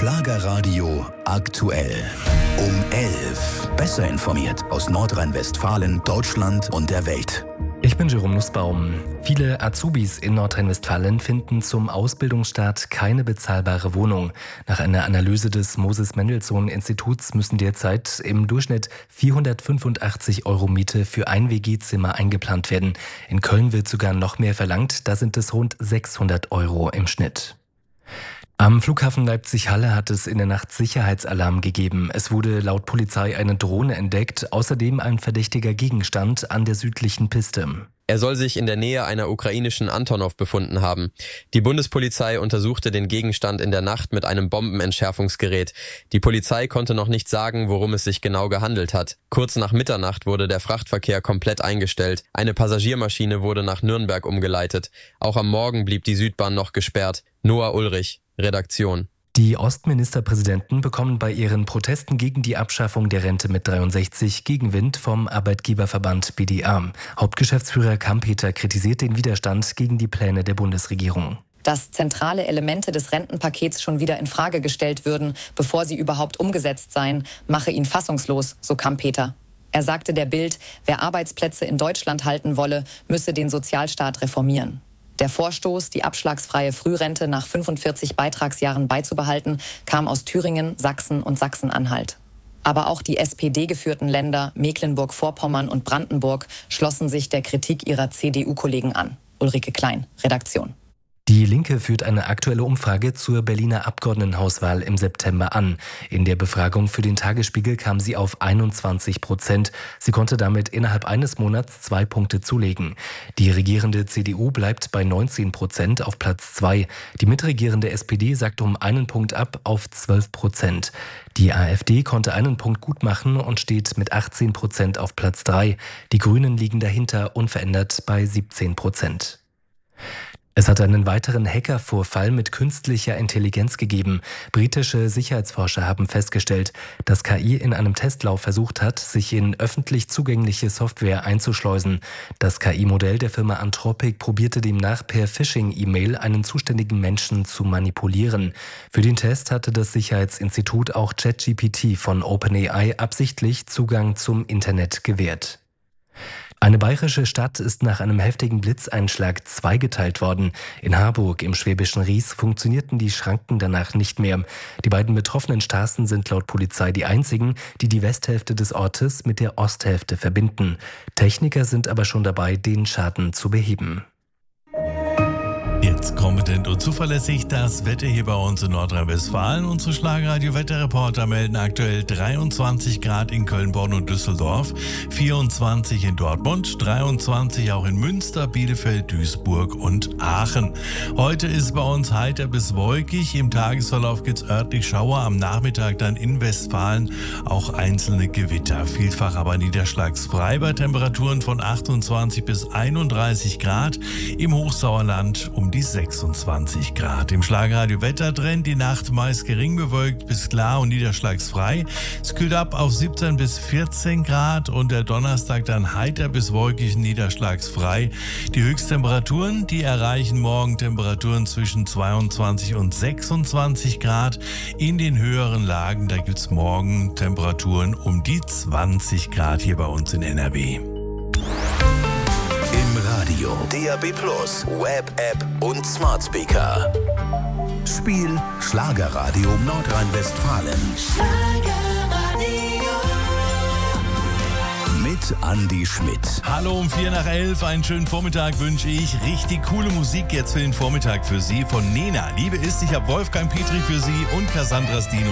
Schlagerradio aktuell. Um 11. Besser informiert aus Nordrhein-Westfalen, Deutschland und der Welt. Ich bin Jerome Nussbaum. Viele Azubis in Nordrhein-Westfalen finden zum Ausbildungsstart keine bezahlbare Wohnung. Nach einer Analyse des Moses-Mendelssohn-Instituts müssen derzeit im Durchschnitt 485 € Miete für ein WG-Zimmer eingeplant werden. In Köln wird sogar noch mehr verlangt, da sind es rund 600 € im Schnitt. Am Flughafen Leipzig-Halle hat es in der Nacht Sicherheitsalarm gegeben. Es wurde laut Polizei eine Drohne entdeckt, außerdem ein verdächtiger Gegenstand an der südlichen Piste. Er soll sich in der Nähe einer ukrainischen Antonov befunden haben. Die Bundespolizei untersuchte den Gegenstand in der Nacht mit einem Bombenentschärfungsgerät. Die Polizei konnte noch nicht sagen, worum es sich genau gehandelt hat. Kurz nach Mitternacht wurde der Frachtverkehr komplett eingestellt. Eine Passagiermaschine wurde nach Nürnberg umgeleitet. Auch am Morgen blieb die Südbahn noch gesperrt. Noah Ulrich, Redaktion. Die Ostministerpräsidenten bekommen bei ihren Protesten gegen die Abschaffung der Rente mit 63 Gegenwind vom Arbeitgeberverband BDA. Hauptgeschäftsführer Kampeter kritisiert den Widerstand gegen die Pläne der Bundesregierung. Dass zentrale Elemente des Rentenpakets schon wieder in Frage gestellt würden, bevor sie überhaupt umgesetzt seien, mache ihn fassungslos, so Kampeter. Er sagte der Bild, wer Arbeitsplätze in Deutschland halten wolle, müsse den Sozialstaat reformieren. Der Vorstoß, die abschlagsfreie Frührente nach 45 Beitragsjahren beizubehalten, kam aus Thüringen, Sachsen und Sachsen-Anhalt. Aber auch die SPD-geführten Länder Mecklenburg-Vorpommern und Brandenburg schlossen sich der Kritik ihrer CDU-Kollegen an. Ulrike Klein, Redaktion. Die Linke führt eine aktuelle Umfrage zur Berliner Abgeordnetenhauswahl im September an. In der Befragung für den Tagesspiegel kam sie auf 21%. Sie konnte damit innerhalb eines Monats 2 Punkte zulegen. Die regierende CDU bleibt bei 19% auf Platz 2. Die mitregierende SPD sagt um 1 Punkt ab auf 12%. Die AfD konnte 1 Punkt gut machen und steht mit 18% auf Platz 3. Die Grünen liegen dahinter unverändert bei 17%. Es hat einen weiteren Hackervorfall mit künstlicher Intelligenz gegeben. Britische Sicherheitsforscher haben festgestellt, dass KI in einem Testlauf versucht hat, sich in öffentlich zugängliche Software einzuschleusen. Das KI-Modell der Firma Anthropic probierte demnach per Phishing-E-Mail einen zuständigen Menschen zu manipulieren. Für den Test hatte das Sicherheitsinstitut auch ChatGPT von OpenAI absichtlich Zugang zum Internet gewährt. Eine bayerische Stadt ist nach einem heftigen Blitzeinschlag zweigeteilt worden. In Harburg im schwäbischen Ries funktionierten die Schranken danach nicht mehr. Die beiden betroffenen Straßen sind laut Polizei die einzigen, die die Westhälfte des Ortes mit der Osthälfte verbinden. Techniker sind aber schon dabei, den Schaden zu beheben. Jetzt kompetent und zuverlässig das Wetter hier bei uns in Nordrhein-Westfalen. Unsere Schlagerradio-Wetterreporter melden aktuell 23 Grad in Köln, Bonn und Düsseldorf, 24 in Dortmund, 23 auch in Münster, Bielefeld, Duisburg und Aachen. Heute ist bei uns heiter bis wolkig. Im Tagesverlauf gibt es örtlich Schauer, am Nachmittag dann in Westfalen auch einzelne Gewitter. Vielfach aber niederschlagsfrei bei Temperaturen von 28 bis 31 Grad. Im Hochsauerland um die 26 Grad. Im Schlagerradio Wettertrend die Nacht meist gering bewölkt bis klar und niederschlagsfrei. Es kühlt ab auf 17 bis 14 Grad und der Donnerstag dann heiter bis wolkig niederschlagsfrei. Die Höchsttemperaturen, die erreichen morgen Temperaturen zwischen 22 und 26 Grad. In den höheren Lagen, da gibt es morgen Temperaturen um die 20 Grad hier bei uns in NRW. Radio, DAB+, Web-App und Smart Speaker. Spiel Schlagerradio Nordrhein-Westfalen. Schlagerradio. Mit Andi Schmidt. Hallo um 11:04, einen schönen Vormittag wünsche ich. Richtig coole Musik jetzt für den Vormittag für Sie von Nena. Liebe ist, ich habe Wolfgang Petri für Sie und Cassandra Stino.